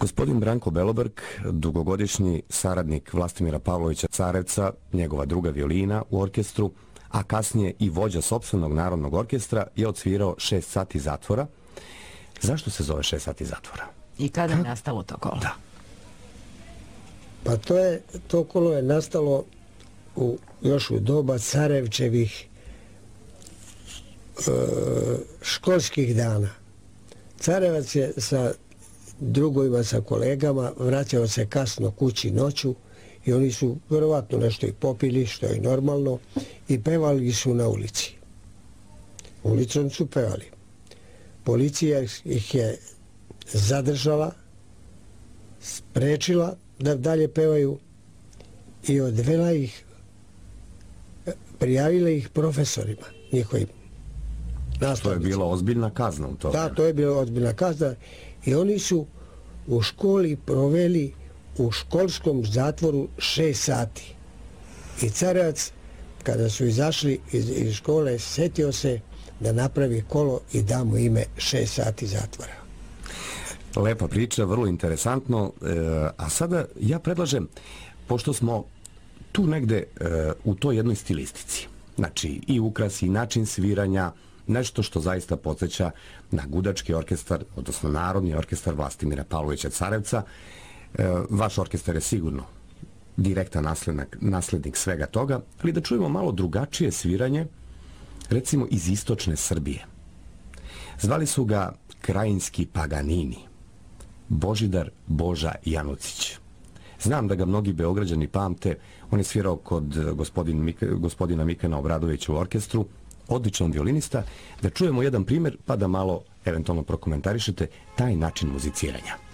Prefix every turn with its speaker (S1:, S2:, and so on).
S1: Gospodin Branko Belobrg, dugogodišnji saradnik Vlastimira Pavlovića Carevca, njegova druga violina u orkestru, a kasnije i vođa sopstvenog narodnog orkestra, je odsvirao 6 sati zatvora. Zašto se zove 6 sati zatvora?
S2: I kada je nastalo to kolo?
S1: Da.
S3: Pa to kolo je nastalo još u doba Carevčevih školskih dana. Carevac je sa drugovima, sa kolegama, vraćao se kasno kući noću i oni su verovatno nešto i popili, što je normalno, i pevali su na ulici. Ulicom su pevali. Policija ih je zadržala, sprečila da dalje pevaju i odvela ih, prijavila ih profesorima njihovim nastavnicima.
S1: To je bila ozbiljna kazna u to vreme.
S3: Da, to je bila ozbiljna kazna i oni su u školi proveli u školskom zatvoru 6 sati. I Carevac, kada su izašli iz škole, setio se da napravi kolo i da mu ime 6 sati zatvora.
S1: Lepa priča, vrlo interesantno. A sada ja predlažem, pošto smo tu negde u toj jednoj stilistici, znači i ukras i način sviranja, nešto što zaista podsjeća na gudački orkestar, odnosno Narodni orkestar Vlastimira Pavlovića Carevca. Vaš orkestar je sigurno direktan naslednik svega toga, ali da čujemo malo drugačije sviranje, recimo iz istočne Srbije. Zvali su ga Krajinski Paganini, Božidar Boža Janucić. Znam da ga mnogi Beograđani pamte, on je svirao kod gospodina Mikana Obradovića u orkestru, odličan violinista. Da čujemo jedan primjer pa da malo eventualno prokomentarišete taj način muziciranja.